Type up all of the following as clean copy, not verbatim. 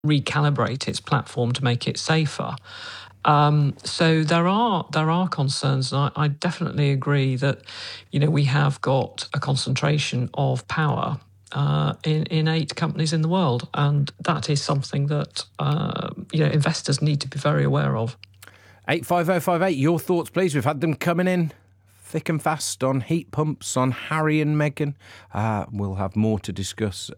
recalibrate its platform to make it safer. So there are concerns, and I definitely agree that, we have got a concentration of power in 8 companies in the world, and that is something that investors need to be very aware of. 85058, your thoughts, please. We've had them coming in thick and fast on heat pumps, on Harry and Meghan. We'll have more to discuss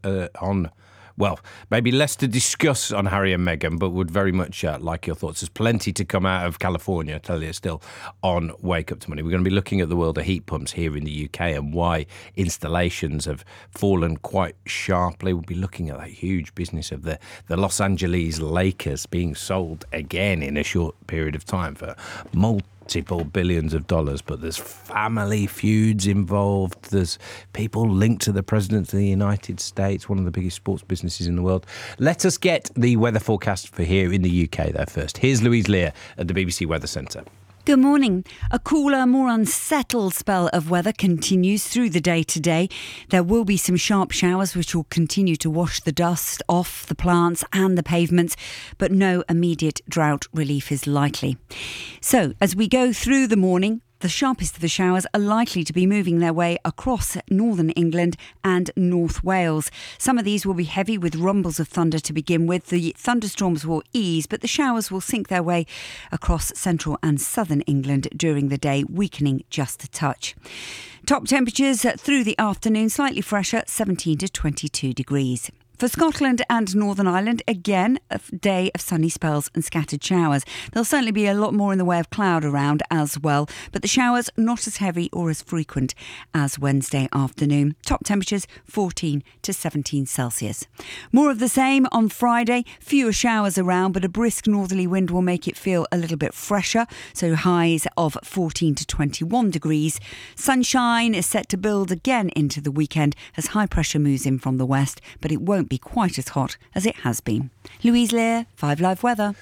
maybe less to discuss on Harry and Meghan, but would very much like your thoughts. There's plenty to come out of California, I tell you, still on Wake Up to Money. We're going to be looking at the world of heat pumps here in the UK and why installations have fallen quite sharply. We'll be looking at that huge business of the Los Angeles Lakers being sold again in a short period of time for multiple billions of dollars, but there's family feuds involved. There's people linked to the President of the United States, one of the biggest sports businesses in the world. Let us get the weather forecast for here in the UK there first. Here's Louise Lear at the BBC Weather Centre. Good morning. A cooler, more unsettled spell of weather continues through the day today. There will be some sharp showers which will continue to wash the dust off the plants and the pavements, but no immediate drought relief is likely. So, as we go through the morning, the sharpest of the showers are likely to be moving their way across northern England and North Wales. Some of these will be heavy with rumbles of thunder to begin with. The thunderstorms will ease, but the showers will sink their way across central and southern England during the day, weakening just a touch. Top temperatures through the afternoon, slightly fresher, 17 to 22 degrees. For Scotland and Northern Ireland, again, a day of sunny spells and scattered showers. There'll certainly be a lot more in the way of cloud around as well, but the showers not as heavy or as frequent as Wednesday afternoon. Top temperatures 14 to 17 Celsius. More of the same on Friday. Fewer showers around, but a brisk northerly wind will make it feel a little bit fresher, so highs of 14 to 21 degrees. Sunshine is set to build again into the weekend as high pressure moves in from the west, but it won't be quite as hot as it has been. Louise Lear, 5 Live Weather.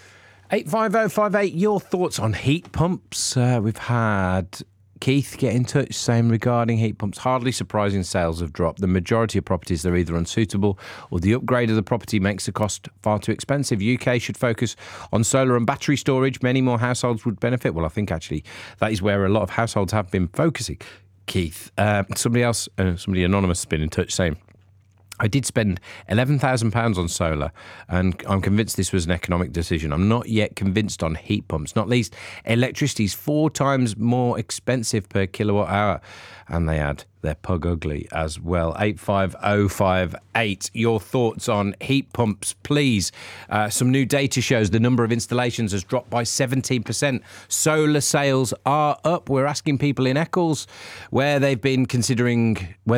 85058, your thoughts on heat pumps. We've had Keith get in touch saying regarding heat pumps, hardly surprising sales have dropped. The majority of properties, they're either unsuitable or the upgrade of the property makes the cost far too expensive. UK should focus on solar and battery storage. Many more households would benefit. Well, I think actually that is where a lot of households have been focusing. Keith, somebody anonymous has been in touch saying, I did spend £11,000 on solar, and I'm convinced this was an economic decision. I'm not yet convinced on heat pumps, not least electricity is 4 times more expensive per kilowatt hour. And they add, they're pug ugly as well. 85058, your thoughts on heat pumps, please. Some new data shows the number of installations has dropped by 17%. Solar sales are up. We're asking people in Eccles whether they've been considering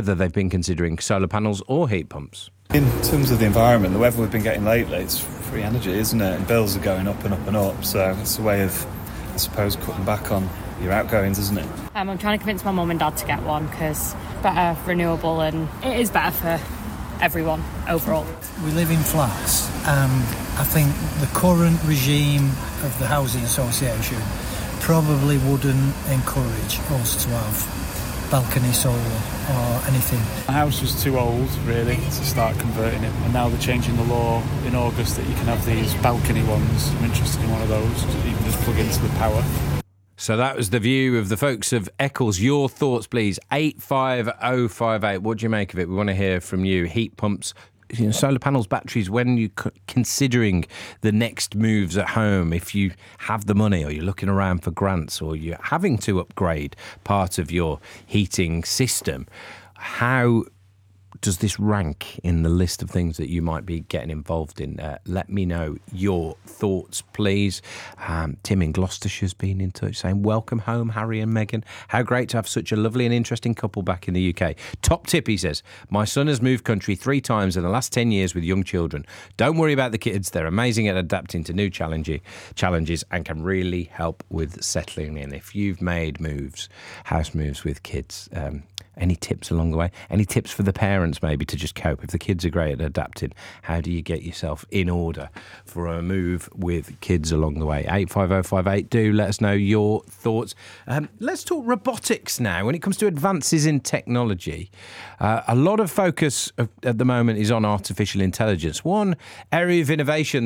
solar panels or heat pumps. In terms of the environment, the weather we've been getting lately, it's free energy, isn't it? And bills are going up and up and up. So it's a way of, I suppose, cutting back on your outgoings, isn't it? I'm trying to convince my mum and dad to get one because better renewable and it is better for everyone overall. We live in flats and I think the current regime of the Housing Association probably wouldn't encourage us to have balcony solar or anything. The house was too old really to start converting it, and now they're changing the law in August that you can have these balcony ones. I'm interested in one of those, you can just plug into the power. So that was the view of the folks of Eccles. Your thoughts, please. 85058. What do you make of it? We want to hear from you. Heat pumps, solar panels, batteries, when you're considering the next moves at home, if you have the money or you're looking around for grants or you're having to upgrade part of your heating system, how does this rank in the list of things that you might be getting involved in? Let me know your thoughts, please. Tim in Gloucestershire's been in touch saying, welcome home, Harry and Meghan. How great to have such a lovely and interesting couple back in the UK. Top tip, he says, my son has moved country 3 times in the last 10 years with young children. Don't worry about the kids. They're amazing at adapting to new challenges and can really help with settling in. If you've made moves, house moves with kids, Any tips along the way? Any tips for the parents maybe to just cope? If the kids are great at adapting, how do you get yourself in order for a move with kids along the way? 85058, do let us know your thoughts. Let's talk robotics now. When it comes to advances in technology, a lot of focus at the moment is on artificial intelligence. One area of innovation